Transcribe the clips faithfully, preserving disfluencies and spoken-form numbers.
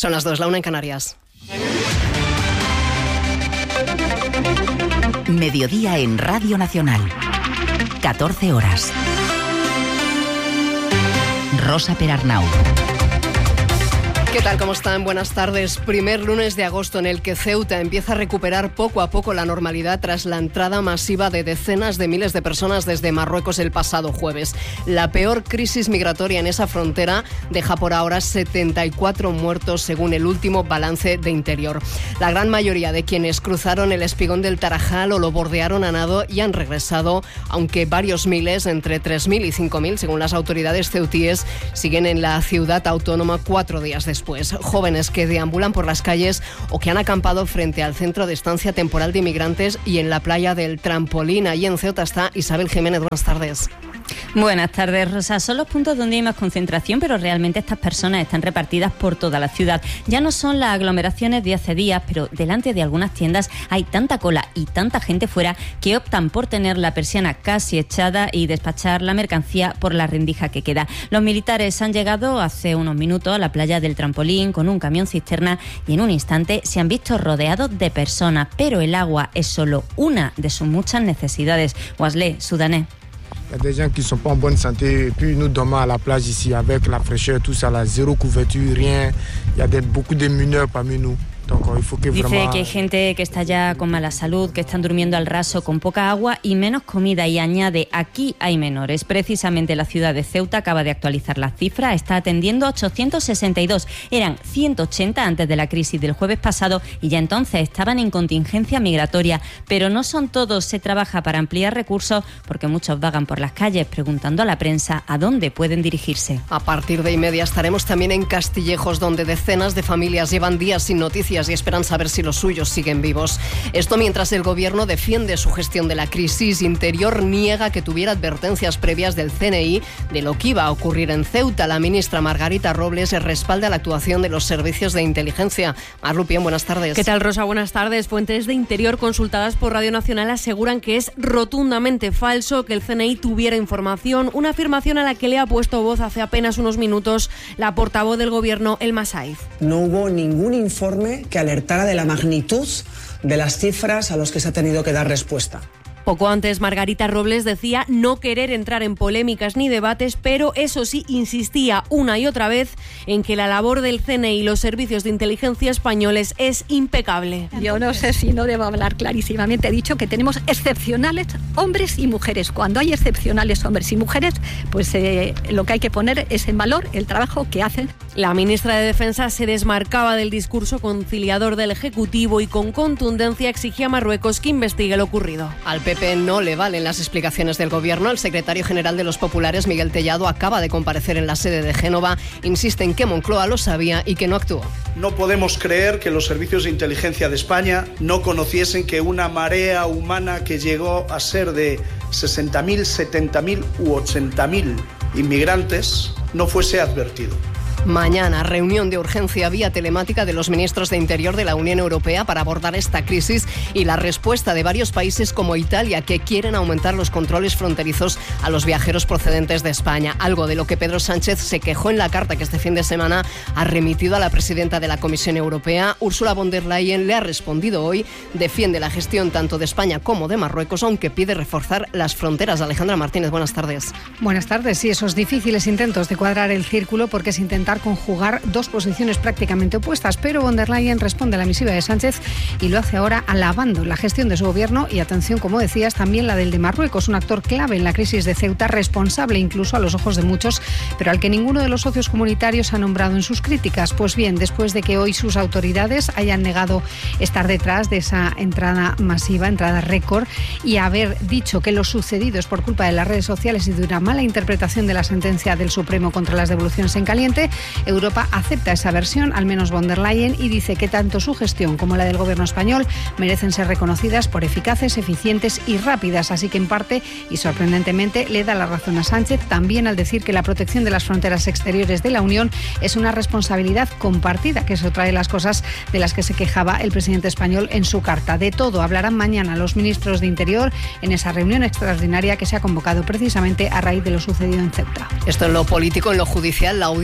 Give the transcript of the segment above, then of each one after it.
Son las dos, la una en Canarias. Mediodía en Radio Nacional. catorce horas. Rosa Perarnau. ¿Qué tal? ¿Cómo están? Buenas tardes. Primer lunes de agosto en el que Ceuta empieza a recuperar poco a poco la normalidad tras la entrada masiva de decenas de miles de personas desde Marruecos el pasado jueves. La peor crisis migratoria en esa frontera deja por ahora setenta y cuatro muertos según el último balance de Interior. La gran mayoría de quienes cruzaron el espigón del Tarajal o lo bordearon a nado y han regresado, aunque varios miles, entre tres mil y cinco mil, según las autoridades ceutíes, siguen en la ciudad autónoma cuatro días después. Pues jóvenes que deambulan por las calles o que han acampado frente al centro de estancia temporal de inmigrantes y en la playa del Trampolín. Allí en Ceuta está Isabel Jiménez. Buenas tardes. Buenas tardes, Rosa. Son los puntos donde hay más concentración, pero realmente estas personas están repartidas por toda la ciudad. Ya no son las aglomeraciones de hace días, pero delante de algunas tiendas hay tanta cola y tanta gente fuera que optan por tener la persiana casi echada y despachar la mercancía por la rendija que queda. Los militares han llegado hace unos minutos a la playa del Trampolín con un camión cisterna y en un instante se han visto rodeados de personas, pero el agua es solo una de sus muchas necesidades. Wasley, sudanés. Il y a des gens qui ne sont pas en bonne santé. Et puis nous dormons à la plage ici avec la fraîcheur, tout ça, là, zéro couverture, rien. Il y a des, beaucoup de mineurs parmi nous. Dice que hay gente que está ya con mala salud, que están durmiendo al raso con poca agua y menos comida, y añade, aquí hay menores. Precisamente la ciudad de Ceuta acaba de actualizar las cifras, está atendiendo a ochocientos sesenta y dos, eran ciento ochenta antes de la crisis del jueves pasado y ya entonces estaban en contingencia migratoria. Pero no son todos, se trabaja para ampliar recursos porque muchos vagan por las calles preguntando a la prensa a dónde pueden dirigirse. A partir de y media estaremos también en Castillejos, donde decenas de familias llevan días sin noticias y esperan saber si los suyos siguen vivos. Esto mientras el gobierno defiende su gestión de la crisis. Interior niega que tuviera advertencias previas del C N I de lo que iba a ocurrir en Ceuta. La ministra Margarita Robles respalda la actuación de los servicios de inteligencia. Mar Rupién, buenas tardes. ¿Qué tal, Rosa? Buenas tardes. Fuentes de Interior consultadas por Radio Nacional aseguran que es rotundamente falso que el C N I tuviera información, una afirmación a la que le ha puesto voz hace apenas unos minutos la portavoz del gobierno, Elma Saiz. No hubo ningún informe que alertara de la magnitud de las cifras a los que se ha tenido que dar respuesta. Poco antes, Margarita Robles decía no querer entrar en polémicas ni debates, pero eso sí, insistía una y otra vez en que la labor del C N I y los servicios de inteligencia españoles es impecable. Yo no sé si no debo hablar clarísimamente. He dicho que tenemos excepcionales hombres y mujeres. Cuando hay excepcionales hombres y mujeres, pues eh, lo que hay que poner es en valor el trabajo que hacen. La ministra de Defensa se desmarcaba del discurso conciliador del Ejecutivo y con contundencia exigía a Marruecos que investigue lo ocurrido. Al P P no le valen las explicaciones del gobierno. El secretario general de los populares, Miguel Tellado, acaba de comparecer en la sede de Génova. Insiste en que Moncloa lo sabía y que no actuó. No podemos creer que los servicios de inteligencia de España no conociesen que una marea humana que llegó a ser de sesenta mil, setenta mil u ochenta mil inmigrantes no fuese advertido. Mañana, reunión de urgencia vía telemática de los ministros de Interior de la Unión Europea para abordar esta crisis y la respuesta de varios países como Italia, que quieren aumentar los controles fronterizos a los viajeros procedentes de España, algo de lo que Pedro Sánchez se quejó en la carta que este fin de semana ha remitido a la presidenta de la Comisión Europea. Ursula von der Leyen le ha respondido hoy, defiende la gestión tanto de España como de Marruecos, aunque pide reforzar las fronteras. Alejandra Martínez, buenas tardes. Buenas tardes. Sí, esos difíciles intentos de cuadrar el círculo porque es intentar conjugar dos posiciones prácticamente opuestas, pero von der Leyen responde a la misiva de Sánchez y lo hace ahora alabando la gestión de su gobierno y, atención, como decías, también la del de Marruecos, un actor clave en la crisis de Ceuta, responsable incluso a los ojos de muchos, pero al que ninguno de los socios comunitarios ha nombrado en sus críticas. Pues bien, después de que hoy sus autoridades hayan negado estar detrás de esa entrada masiva, entrada récord, y haber dicho que lo sucedido es por culpa de las redes sociales y de una mala interpretación de la sentencia del Supremo contra las devoluciones en caliente, Europa acepta esa versión, al menos von der Leyen, y dice que tanto su gestión como la del gobierno español merecen ser reconocidas por eficaces, eficientes y rápidas. Así que, en parte, y sorprendentemente, le da la razón a Sánchez también al decir que la protección de las fronteras exteriores de la Unión es una responsabilidad compartida, que es otra de las cosas de las que se quejaba el presidente español en su carta. De todo hablarán mañana los ministros de Interior en esa reunión extraordinaria que se ha convocado precisamente a raíz de lo sucedido en Ceuta. Esto en lo político. En lo judicial, la Audiencia Nacional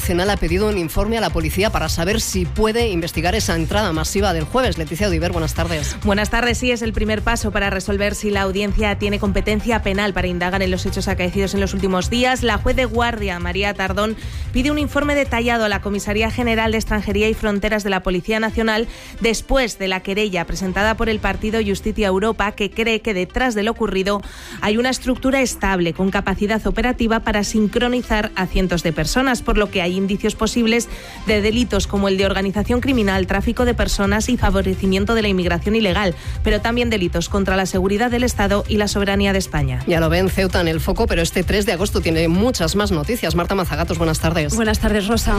Nacional ha pedido un informe a la policía para saber si puede investigar esa entrada masiva del jueves. Leticia Odiver, buenas tardes. Buenas tardes. Sí, es el primer paso para resolver si la audiencia tiene competencia penal para indagar en los hechos acaecidos en los últimos días. La juez de guardia, María Tardón, pide un informe detallado a la Comisaría General de Extranjería y Fronteras de la Policía Nacional después de la querella presentada por el partido Justicia Europa, que cree que detrás de lo ocurrido hay una estructura estable con capacidad operativa para sincronizar a cientos de personas, por lo que hay indicios posibles de delitos como el de organización criminal, tráfico de personas y favorecimiento de la inmigración ilegal, pero también delitos contra la seguridad del Estado y la soberanía de España. Ya lo ven, Ceuta en el foco, pero este tres de agosto tiene muchas más noticias. Marta Mazagatos, buenas tardes. Buenas tardes, Rosa.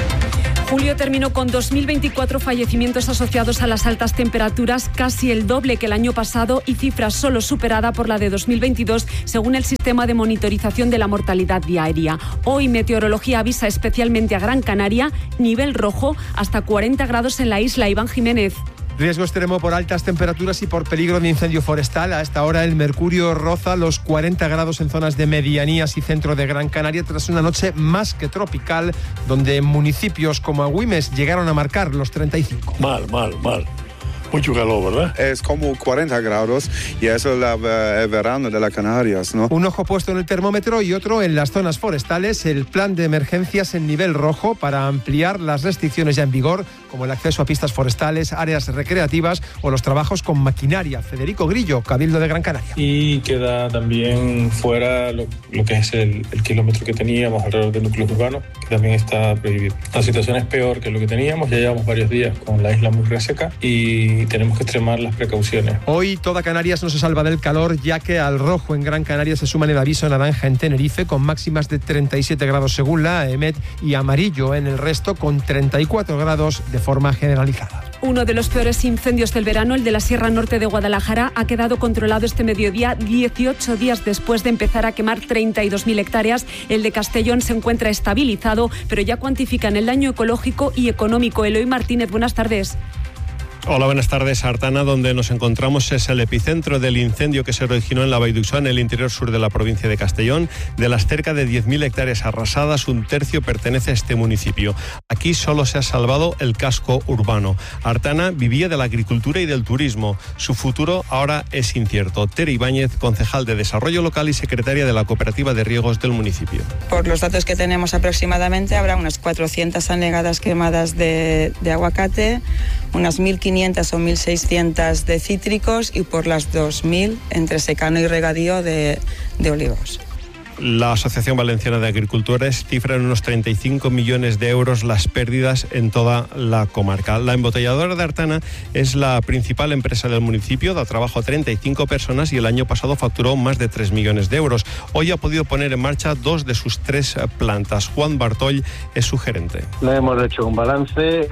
Julio terminó con dos mil veinticuatro fallecimientos asociados a las altas temperaturas, casi el doble que el año pasado y cifra solo superada por la de dos mil veintidós, según el sistema de monitorización de la mortalidad diaria. Hoy Meteorología avisa especialmente a Gran Canaria, nivel rojo, hasta cuarenta grados en la isla. Iván Jiménez. Riesgo extremo por altas temperaturas y por peligro de incendio forestal. A esta hora el mercurio roza los cuarenta grados en zonas de medianías y centro de Gran Canaria tras una noche más que tropical, donde municipios como Agüimes llegaron a marcar los treinta y cinco. Mal, mal, mal. Mucho calor, ¿verdad? Es como cuarenta grados y eso es la, el verano de las Canarias, ¿no? Un ojo puesto en el termómetro y otro en las zonas forestales. El plan de emergencias en nivel rojo para ampliar las restricciones ya en vigor, como el acceso a pistas forestales, áreas recreativas o los trabajos con maquinaria. Federico Grillo, Cabildo de Gran Canaria. Y queda también fuera lo, lo que es el, el kilómetro que teníamos alrededor del núcleo urbano, que también está prohibido. La situación es peor que lo que teníamos. Ya llevamos varios días con la isla muy reseca y tenemos que extremar las precauciones. Hoy toda Canarias no se salva del calor, ya que al rojo en Gran Canaria se suma el aviso naranja en Tenerife, con máximas de treinta y siete grados según la A E M E T, y amarillo en el resto, con treinta y cuatro grados de forma generalizada. Uno de los peores incendios del verano, el de la Sierra Norte de Guadalajara, ha quedado controlado este mediodía, dieciocho días después de empezar a quemar treinta y dos mil hectáreas. El de Castellón se encuentra estabilizado, pero ya cuantifican el daño ecológico y económico. Eloy Martínez, buenas tardes. Hola, buenas tardes. Artana, donde nos encontramos, es el epicentro del incendio que se originó en la Vall d'Uixó, en el interior sur de la provincia de Castellón. De las cerca de diez mil hectáreas arrasadas, un tercio pertenece a este municipio. Aquí solo se ha salvado el casco urbano. Artana vivía de la agricultura y del turismo. Su futuro ahora es incierto. Tere Ibáñez, concejal de Desarrollo Local y secretaria de la Cooperativa de Riegos del municipio. Por los datos que tenemos aproximadamente, habrá unas cuatrocientas hanegadas quemadas de, de aguacate, unas mil quinientas o mil seiscientas de cítricos y por las dos mil entre secano y regadío de, de olivos. La Asociación Valenciana de Agricultores cifra en unos treinta y cinco millones de euros las pérdidas en toda la comarca. La embotelladora de Artana es la principal empresa del municipio, da trabajo a treinta y cinco personas y el año pasado facturó más de tres millones de euros. Hoy ha podido poner en marcha dos de sus tres plantas. Juan Bartoll es su gerente. No hemos hecho un balance,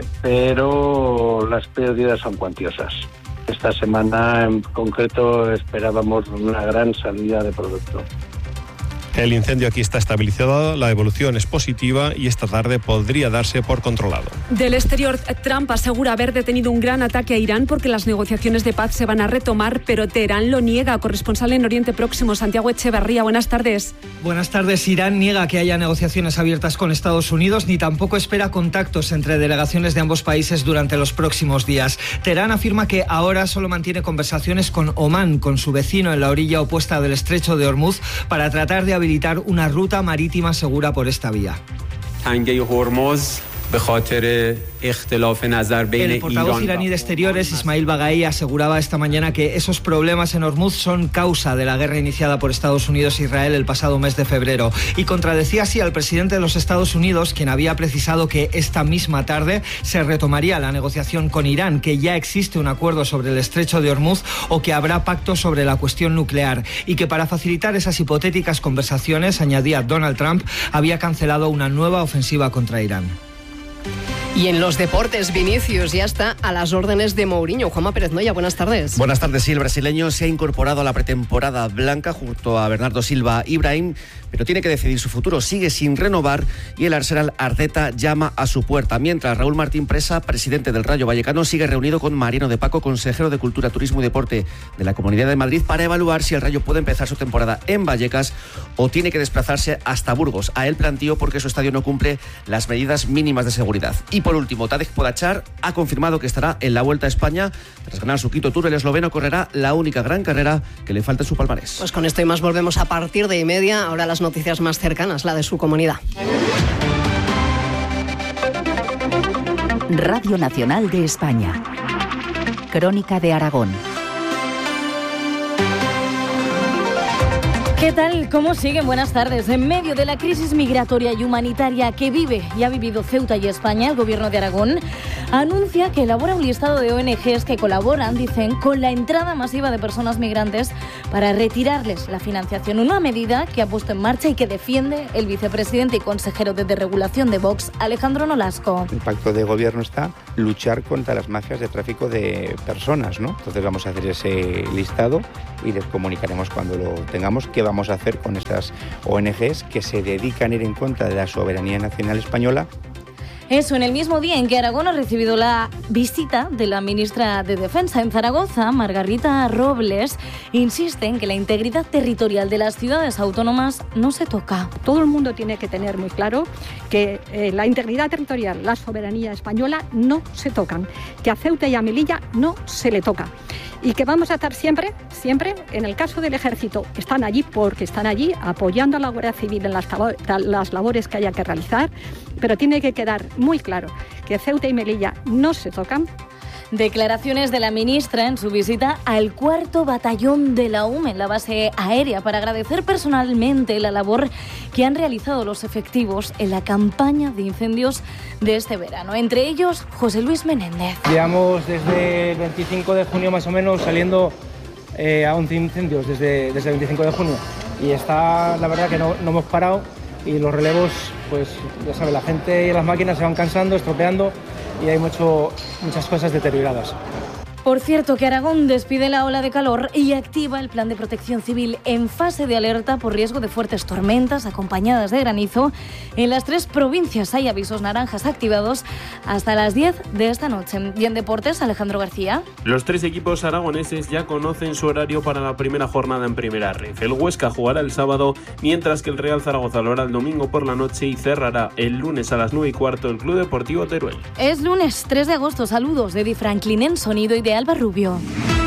pero las pérdidas son cuantiosas. Esta semana en concreto esperábamos una gran salida de producto. El incendio aquí está estabilizado, la evolución es positiva y esta tarde podría darse por controlado. Del exterior, Trump asegura haber detenido un gran ataque a Irán porque las negociaciones de paz se van a retomar, pero Teherán lo niega. Corresponsal en Oriente Próximo, Santiago Echeverría, buenas tardes. Buenas tardes. Irán niega que haya negociaciones abiertas con Estados Unidos, ni tampoco espera contactos entre delegaciones de ambos países durante los próximos días. Teherán afirma que ahora solo mantiene conversaciones con Omán, con su vecino en la orilla opuesta del estrecho de Hormuz, para tratar de habilitar una ruta marítima segura por esta vía. El portavoz iraní de Exteriores, Ismail Baghai, aseguraba esta mañana que esos problemas en Hormuz son causa de la guerra iniciada por Estados Unidos e Israel el pasado mes de febrero. Y contradecía así al presidente de los Estados Unidos, quien había precisado que esta misma tarde se retomaría la negociación con Irán, que ya existe un acuerdo sobre el estrecho de Hormuz o que habrá pacto sobre la cuestión nuclear. Y que para facilitar esas hipotéticas conversaciones, añadía Donald Trump, había cancelado una nueva ofensiva contra Irán. Y en los deportes, Vinicius ya está a las órdenes de Mourinho. Juanma Pérez Noya, buenas tardes. Buenas tardes, sí, el brasileño se ha incorporado a la pretemporada blanca junto a Bernardo Silva y Brahim, pero tiene que decidir su futuro. Sigue sin renovar y el Arsenal Arteta llama a su puerta. Mientras Raúl Martín Presa, presidente del Rayo Vallecano, sigue reunido con Mariano de Paco, consejero de Cultura, Turismo y Deporte de la Comunidad de Madrid, para evaluar si el Rayo puede empezar su temporada en Vallecas o tiene que desplazarse hasta Burgos. A él planteó porque su estadio no cumple las medidas mínimas de seguridad. Y por último, Tadej Pogačar ha confirmado que estará en la Vuelta a España. Tras ganar su quinto Tour, el esloveno correrá la única gran carrera que le falta en su palmarés. Pues con esto y más volvemos a partir de y media. Ahora las noticias más cercanas, la de su comunidad. Radio Nacional de España. Crónica de Aragón. ¿Qué tal? ¿Cómo siguen? Buenas tardes. En medio de la crisis migratoria y humanitaria que vive y ha vivido Ceuta y España, el Gobierno de Aragón anuncia que elabora un listado de O N Ges que colaboran, dicen, con la entrada masiva de personas migrantes para retirarles la financiación. Una medida que ha puesto en marcha y que defiende el vicepresidente y consejero de Desregulación de Vox, Alejandro Nolasco. El pacto de gobierno está luchar contra las mafias de tráfico de personas, ¿no? Entonces vamos a hacer ese listado y les comunicaremos cuando lo tengamos qué vamos a hacer con estas O N Ges que se dedican a ir en contra de la soberanía nacional española. Eso, en el mismo día en que Aragón ha recibido la visita de la ministra de Defensa en Zaragoza, Margarita Robles, insiste en que la integridad territorial de las ciudades autónomas no se toca. Todo el mundo tiene que tener muy claro que eh, la integridad territorial, la soberanía española no se tocan, que a Ceuta y a Melilla no se le toca. Y que vamos a estar siempre, siempre, en el caso del Ejército, están allí porque están allí apoyando a la Guardia Civil en las, las labores que haya que realizar, pero tiene que quedar muy claro que Ceuta y Melilla no se tocan. Declaraciones de la ministra en su visita al cuarto batallón de la U M E en la base aérea para agradecer personalmente la labor que han realizado los efectivos en la campaña de incendios de este verano. Entre ellos, José Luis Menéndez. Llevamos desde el veinticinco de junio más o menos saliendo eh, a once incendios desde, desde el veinticinco de junio y está, la verdad que no, no hemos parado y los relevos, pues ya sabes, la gente y las máquinas se van cansando, estropeando y hay mucho, muchas cosas deterioradas. Por cierto, que Aragón despide la ola de calor y activa el plan de protección civil en fase de alerta por riesgo de fuertes tormentas acompañadas de granizo. En las tres provincias hay avisos naranjas activados hasta las diez de esta noche. Y en deportes, Alejandro García. Los tres equipos aragoneses ya conocen su horario para la primera jornada en Primera Ref. El Huesca jugará el sábado, mientras que el Real Zaragoza lo hará el domingo por la noche y cerrará el lunes a las nueve y cuarto el Club Deportivo Teruel. Es lunes tres de agosto. Saludos de Eddie Franklin en sonido y de Alba Rubio.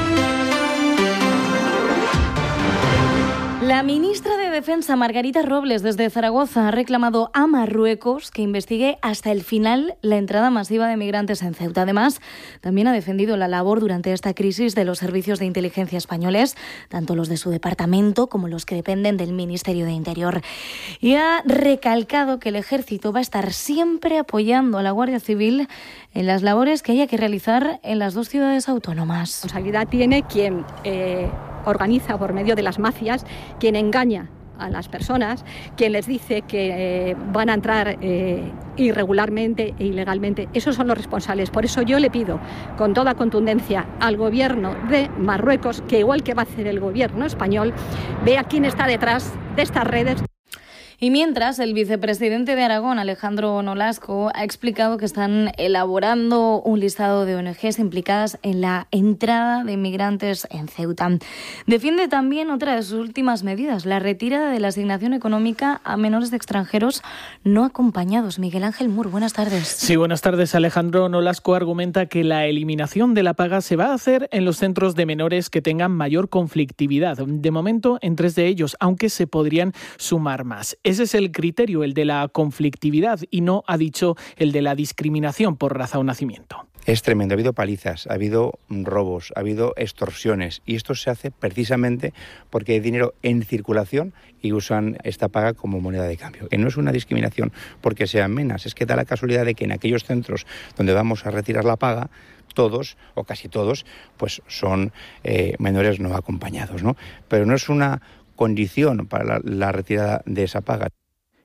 La ministra de Defensa, Margarita Robles, desde Zaragoza, ha reclamado a Marruecos que investigue hasta el final la entrada masiva de migrantes en Ceuta. Además, también ha defendido la labor durante esta crisis de los servicios de inteligencia españoles, tanto los de su departamento como los que dependen del Ministerio de Interior. Y ha recalcado que el Ejército va a estar siempre apoyando a la Guardia Civil en las labores que haya que realizar en las dos ciudades autónomas. Responsabilidad tiene quien eh, organiza por medio de las mafias, quien engaña a las personas, quien les dice que eh, van a entrar eh, irregularmente e ilegalmente. Esos son los responsables. Por eso yo le pido con toda contundencia al gobierno de Marruecos, que igual que va a hacer el gobierno español, vea quién está detrás de estas redes. Y mientras, el vicepresidente de Aragón, Alejandro Nolasco, ha explicado que están elaborando un listado de O N Ges implicadas en la entrada de inmigrantes en Ceuta. Defiende también otra de sus últimas medidas, la retirada de la asignación económica a menores de extranjeros no acompañados. Miguel Ángel Mur, buenas tardes. Sí, buenas tardes. Alejandro Nolasco argumenta que la eliminación de la paga se va a hacer en los centros de menores que tengan mayor conflictividad. De momento, en tres de ellos, aunque se podrían sumar más. Ese es el criterio, el de la conflictividad, y no, ha dicho, el de la discriminación por raza o nacimiento. Es tremendo, ha habido palizas, ha habido robos, ha habido extorsiones y esto se hace precisamente porque hay dinero en circulación y usan esta paga como moneda de cambio. Que no es una discriminación porque sean menas, es que da la casualidad de que en aquellos centros donde vamos a retirar la paga, todos o casi todos pues son eh, menores no acompañados, ¿no? Pero no es una condición para la, la retirada de esa paga.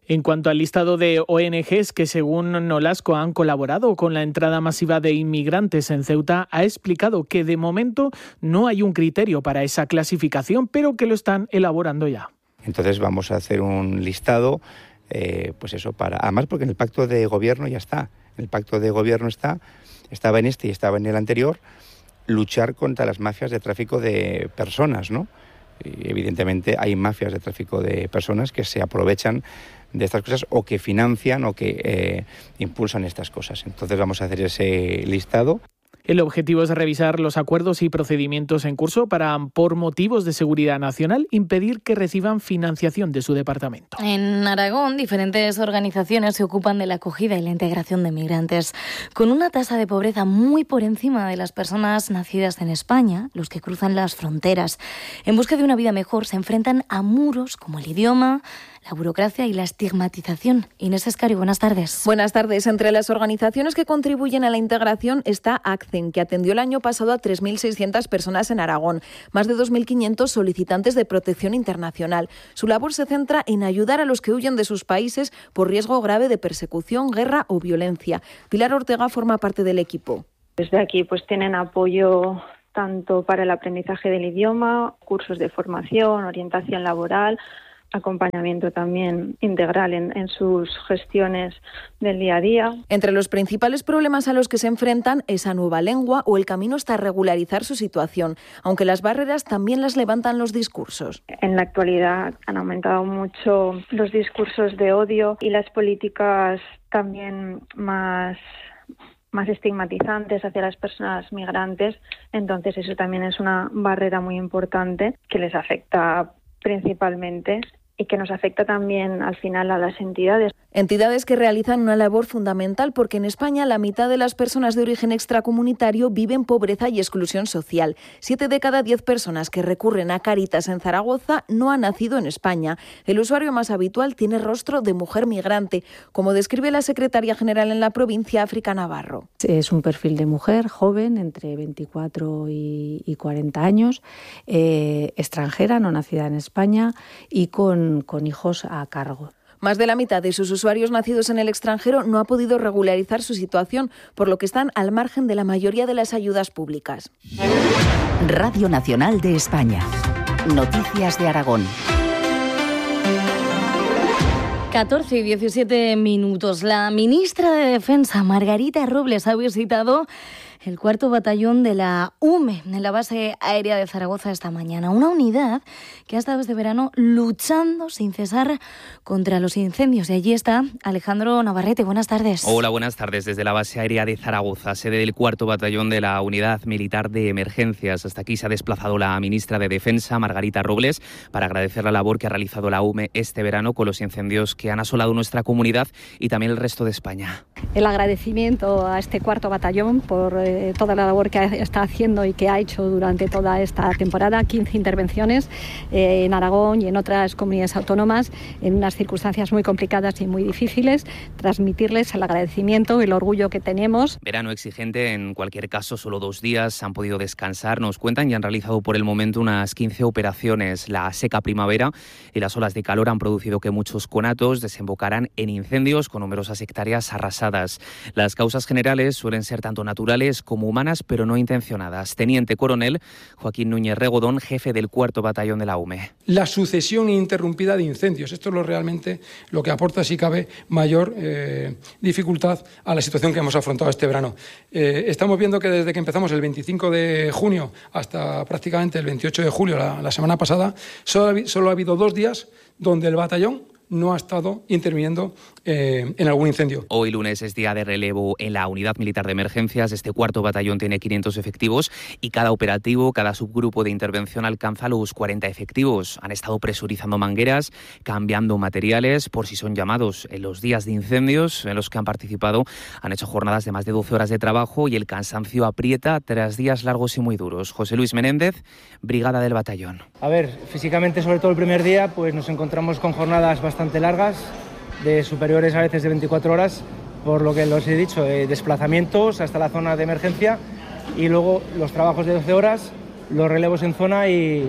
En cuanto al listado de O N Ges que según Nolasco han colaborado con la entrada masiva de inmigrantes en Ceuta, ha explicado que de momento no hay un criterio para esa clasificación, pero que lo están elaborando ya. Entonces vamos a hacer un listado, eh, pues eso, para además porque en el pacto de gobierno ya está, en el pacto de gobierno está, estaba en este y estaba en el anterior, luchar contra las mafias de tráfico de personas, ¿no? Y evidentemente hay mafias de tráfico de personas que se aprovechan de estas cosas o que financian o que eh, impulsan estas cosas. Entonces vamos a hacer ese listado. El objetivo es revisar los acuerdos y procedimientos en curso para, por motivos de seguridad nacional, impedir que reciban financiación de su departamento. En Aragón, diferentes organizaciones se ocupan de la acogida y la integración de migrantes. Con una tasa de pobreza muy por encima de las personas nacidas en España, los que cruzan las fronteras en busca de una vida mejor se enfrentan a muros como el idioma, la burocracia y la estigmatización. Inés Escari, buenas tardes. Buenas tardes. Entre las organizaciones que contribuyen a la integración está ACCEN, que atendió el año pasado a tres mil seiscientas personas en Aragón, más de dos mil quinientos solicitantes de protección internacional. Su labor se centra en ayudar a los que huyen de sus países por riesgo grave de persecución, guerra o violencia. Pilar Ortega forma parte del equipo. Desde aquí pues tienen apoyo tanto para el aprendizaje del idioma, cursos de formación, orientación laboral, acompañamiento también integral en, en sus gestiones del día a día. Entre los principales problemas a los que se enfrentan esa nueva lengua o el camino hasta regularizar su situación, aunque las barreras también las levantan los discursos. En la actualidad han aumentado mucho los discursos de odio y las políticas también más más estigmatizantes hacia las personas migrantes, entonces eso también es una barrera muy importante que les afecta principalmente y que nos afecta también al final a las entidades. Entidades que realizan una labor fundamental porque en España la mitad de las personas de origen extracomunitario viven pobreza y exclusión social. Siete de cada diez personas que recurren a Cáritas en Zaragoza no han nacido en España. El usuario más habitual tiene rostro de mujer migrante, como describe la secretaria general en la provincia, África Navarro. Es un perfil de mujer joven, entre veinticuatro y cuarenta años, eh, extranjera, no nacida en España y con, con hijos a cargo. Más de la mitad de sus usuarios nacidos en el extranjero no ha podido regularizar su situación, por lo que están al margen de la mayoría de las ayudas públicas. Radio Nacional de España. Noticias de Aragón. catorce y diecisiete minutos. La ministra de Defensa, Margarita Robles, ha visitado el cuarto batallón de la U M E en la base aérea de Zaragoza esta mañana. Una unidad que ha estado este verano luchando sin cesar contra los incendios. Y allí está Alejandro Navarrete. Buenas tardes. Hola, buenas tardes. Desde la base aérea de Zaragoza, sede del cuarto batallón de la Unidad Militar de Emergencias. Hasta aquí se ha desplazado la ministra de Defensa, Margarita Robles, para agradecer la labor que ha realizado la U M E este verano con los incendios que han asolado nuestra comunidad y también el resto de España. El agradecimiento a este cuarto batallón por eh, toda la labor que está haciendo y que ha hecho durante toda esta temporada, quince intervenciones eh, en Aragón y en otras comunidades autónomas en unas circunstancias muy complicadas y muy difíciles. Transmitirles el agradecimiento, el orgullo que tenemos. Verano exigente, en cualquier caso, solo dos días han podido descansar, nos cuentan, y han realizado por el momento unas quince operaciones. La seca primavera y las olas de calor han producido que muchos conatos desembocaran en incendios con numerosas hectáreas arrasadas. Las causas generales suelen ser tanto naturales como humanas, pero no intencionadas. Teniente Coronel Joaquín Núñez Regodón, jefe del cuarto batallón de la U M E. La sucesión ininterrumpida de incendios. Esto es lo realmente lo que aporta, si cabe, mayor eh, dificultad a la situación que hemos afrontado este verano. Eh, estamos viendo que desde que empezamos el veinticinco de junio hasta prácticamente el veintiocho de julio, la, la semana pasada, solo ha, solo ha habido dos días donde el batallón no ha estado interviniendo eh, en algún incendio. Hoy lunes es día de relevo en la Unidad Militar de Emergencias. Este cuarto batallón tiene quinientos efectivos y cada operativo, cada subgrupo de intervención alcanza los cuarenta efectivos. Han estado presurizando mangueras, cambiando materiales por si son llamados. En los días de incendios en los que han participado han hecho jornadas de más de doce horas de trabajo y el cansancio aprieta tras días largos y muy duros. José Luis Menéndez, brigada del batallón. A ver, físicamente, sobre todo el primer día, pues nos encontramos con jornadas bastante bastante largas, de superiores a veces de veinticuatro horas, por lo que los he dicho, eh, desplazamientos hasta la zona de emergencia y luego los trabajos de doce horas, los relevos en zona y,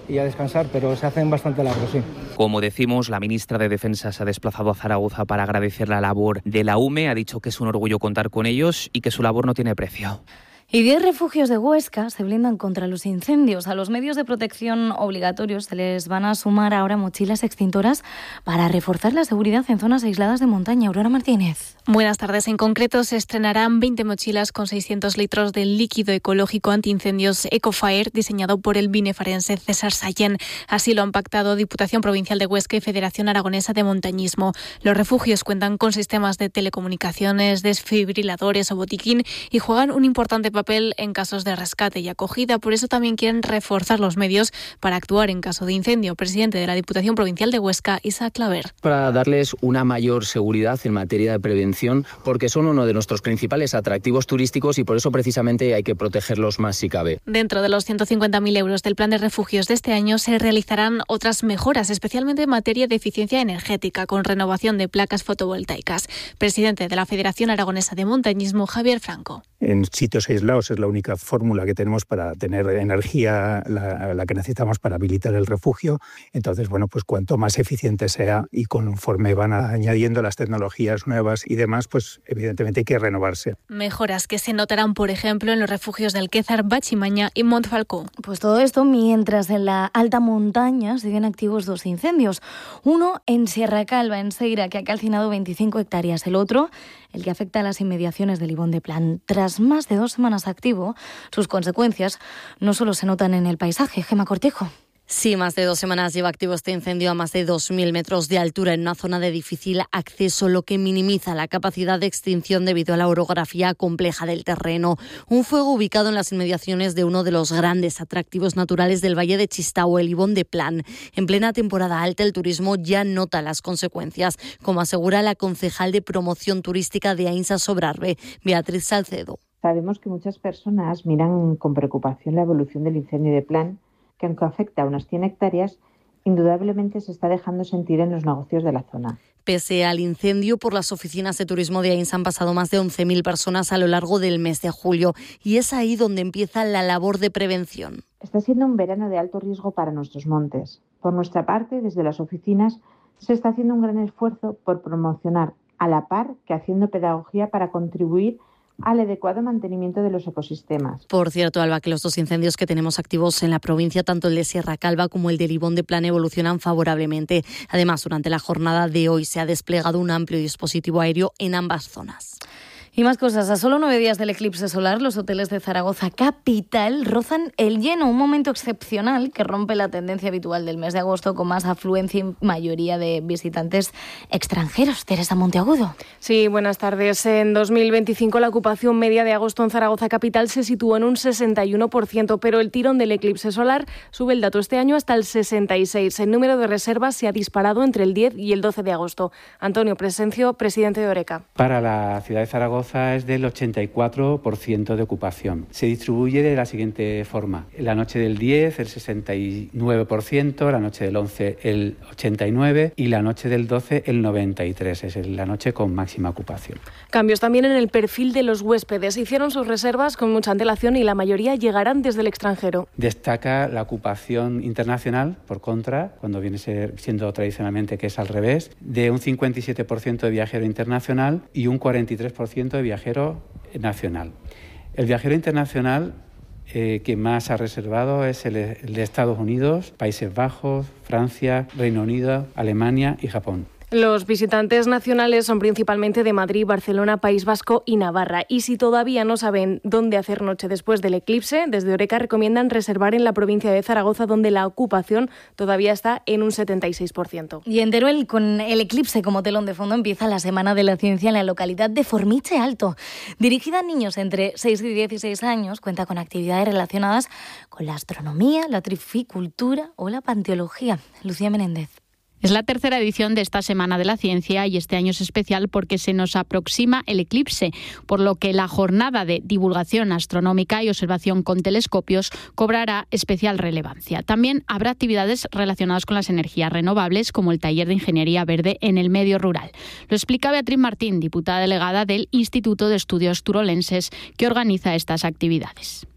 y a descansar, pero se hacen bastante largos, sí. Como decimos, la ministra de Defensa se ha desplazado a Zaragoza para agradecer la labor de la U M E, ha dicho que es un orgullo contar con ellos y que su labor no tiene precio. Y diez refugios de Huesca se blindan contra los incendios. A los medios de protección obligatorios se les van a sumar ahora mochilas extintoras para reforzar la seguridad en zonas aisladas de montaña. Aurora Martínez. Buenas tardes. En concreto, se estrenarán veinte mochilas con seiscientos litros del líquido ecológico antiincendios Ecofire, diseñado por el binefarense César Sallén. Así lo han pactado Diputación Provincial de Huesca y Federación Aragonesa de Montañismo. Los refugios cuentan con sistemas de telecomunicaciones, desfibriladores o botiquín y juegan un importante papel papel en casos de rescate y acogida. Por eso también quieren reforzar los medios para actuar en caso de incendio. Presidente de la Diputación Provincial de Huesca, Isaac Claver. Para darles una mayor seguridad en materia de prevención, porque son uno de nuestros principales atractivos turísticos y por eso precisamente hay que protegerlos más si cabe. Dentro de los ciento cincuenta mil euros del plan de refugios de este año se realizarán otras mejoras, especialmente en materia de eficiencia energética, con renovación de placas fotovoltaicas. Presidente de la Federación Aragonesa de Montañismo, Javier Franco. En sitios aislados es la única fórmula que tenemos para tener energía, la, la que necesitamos para habilitar el refugio. Entonces, bueno, pues cuanto más eficiente sea y conforme van añadiendo las tecnologías nuevas y demás, pues evidentemente hay que renovarse. Mejoras que se notarán, por ejemplo, en los refugios de Alquézar, Bachimaña y Montfalcó. Pues todo esto mientras en la alta montaña siguen activos dos incendios. Uno en Sierra Calva, en Seira, que ha calcinado veinticinco hectáreas. El otro, el que afecta a las inmediaciones del Ibón de Plan. Tras más de dos semanas activo, sus consecuencias no solo se notan en el paisaje. Gema Cortijo. Sí, más de dos semanas lleva activo este incendio a más de dos mil metros de altura en una zona de difícil acceso, lo que minimiza la capacidad de extinción debido a la orografía compleja del terreno. Un fuego ubicado en las inmediaciones de uno de los grandes atractivos naturales del Valle de Chistau, el Ibón de Plan. En plena temporada alta, el turismo ya nota las consecuencias, como asegura la concejal de promoción turística de Ainsa Sobrarbe, Beatriz Salcedo. Sabemos que muchas personas miran con preocupación la evolución del incendio de Plan, que aunque afecta a unas cien hectáreas, indudablemente se está dejando sentir en los negocios de la zona. Pese al incendio, por las oficinas de turismo de Ainsa han pasado más de once mil personas a lo largo del mes de julio, y es ahí donde empieza la labor de prevención. Está siendo un verano de alto riesgo para nuestros montes. Por nuestra parte, desde las oficinas, se está haciendo un gran esfuerzo por promocionar a la par que haciendo pedagogía para contribuir al adecuado mantenimiento de los ecosistemas. Por cierto, Alba, que los dos incendios que tenemos activos en la provincia, tanto el de Sierra Calva como el del Ibón de Plan, evolucionan favorablemente. Además, durante la jornada de hoy se ha desplegado un amplio dispositivo aéreo en ambas zonas. Y más cosas. A solo nueve días del eclipse solar, los hoteles de Zaragoza capital rozan el lleno, un momento excepcional que rompe la tendencia habitual del mes de agosto, con más afluencia y mayoría de visitantes extranjeros. Teresa Monteagudo. Sí, buenas tardes. En dos mil veinticinco la ocupación media de agosto en Zaragoza capital se situó en un sesenta y uno por ciento, pero el tirón del eclipse solar sube el dato este año hasta el sesenta y seis por ciento. El número de reservas se ha disparado entre el diez y el doce de agosto. Antonio Presencio, presidente de Oreca. Para la ciudad de Zaragoza es del ochenta y cuatro por ciento de ocupación. Se distribuye de la siguiente forma: la noche del diez el sesenta y nueve por ciento, la noche del once el ochenta y nueve por ciento y la noche del doce el noventa y tres por ciento. Es la noche con máxima ocupación. Cambios también en el perfil de los huéspedes. Hicieron sus reservas con mucha antelación y la mayoría llegarán desde el extranjero. Destaca la ocupación internacional, por contra, cuando viene siendo tradicionalmente que es al revés, de un cincuenta y siete por ciento de viajero internacional y un cuarenta y tres por ciento de viajero nacional. El viajero internacional eh, que más ha reservado es el, el de Estados Unidos, Países Bajos, Francia, Reino Unido, Alemania y Japón. Los visitantes nacionales son principalmente de Madrid, Barcelona, País Vasco y Navarra. Y si todavía no saben dónde hacer noche después del eclipse, desde Oreca recomiendan reservar en la provincia de Zaragoza, donde la ocupación todavía está en un setenta y seis por ciento. Y en Teruel, con el eclipse como telón de fondo, empieza la Semana de la Ciencia en la localidad de Formiche Alto. Dirigida a niños entre seis y dieciséis años, cuenta con actividades relacionadas con la astronomía, la trificultura o la panteología. Lucía Menéndez. Es la tercera edición de esta Semana de la Ciencia y este año es especial porque se nos aproxima el eclipse, por lo que la jornada de divulgación astronómica y observación con telescopios cobrará especial relevancia. También habrá actividades relacionadas con las energías renovables, como el taller de Ingeniería Verde en el medio rural. Lo explica Beatriz Martín, diputada delegada del Instituto de Estudios Turolenses, que organiza estas actividades.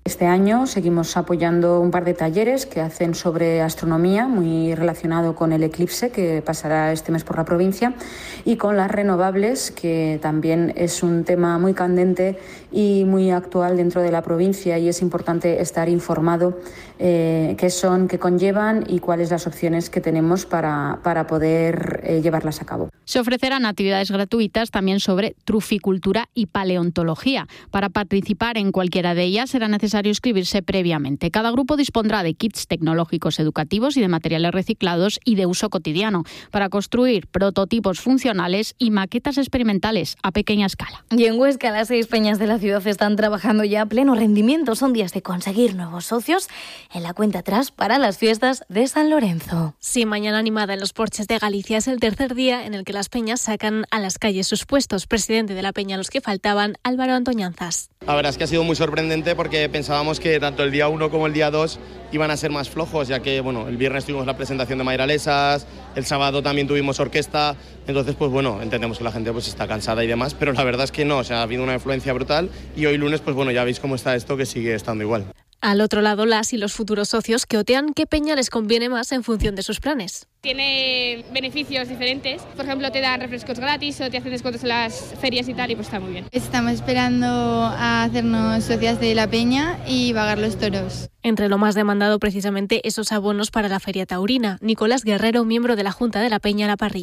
Este año seguimos apoyando un par de talleres que hacen sobre astronomía, muy relacionado con el eclipse que pasará este mes por la provincia, y con las renovables, que también es un tema muy candente y muy actual dentro de la provincia, y es importante estar informado eh, qué son, qué conllevan y cuáles las opciones que tenemos para, para poder eh, llevarlas a cabo. Se ofrecerán actividades gratuitas también sobre truficultura y paleontología. Para participar en cualquiera de ellas será necesario inscribirse previamente. Cada grupo dispondrá de kits tecnológicos educativos y de materiales reciclados y de uso cotidiano para construir prototipos funcionales y maquetas experimentales a pequeña escala. Y en Huesca, las seis peñas de la ciudad están trabajando ya a pleno rendimiento. Son días de conseguir nuevos socios en la cuenta atrás para las fiestas de San Lorenzo. Sí, mañana animada en los porches de Galicia es el tercer día en el que las peñas sacan a las calles sus puestos. Presidente de la peña Los que Faltaban, Álvaro Antoñanzas. La verdad es que ha sido muy sorprendente porque pensábamos que tanto el día uno como el día dos iban a ser más flojos, ya que bueno, el viernes tuvimos la presentación de Mairalesas, el sábado también tuvimos orquesta, entonces pues bueno, entendemos que la gente pues está cansada y demás, pero la verdad es que no, o sea, ha habido una influencia brutal y hoy lunes pues bueno, ya veis cómo está esto, que sigue estando igual. Al otro lado, las y los futuros socios que otean qué peña les conviene más en función de sus planes. Tiene beneficios diferentes. Por ejemplo, te dan refrescos gratis o te hacen descuentos en las ferias y tal, y pues está muy bien. Estamos esperando a hacernos socias de la peña y pagar los toros. Entre lo más demandado, precisamente, esos abonos para la feria taurina. Nicolás Guerrero, miembro de la Junta de la Peña La Parrilla.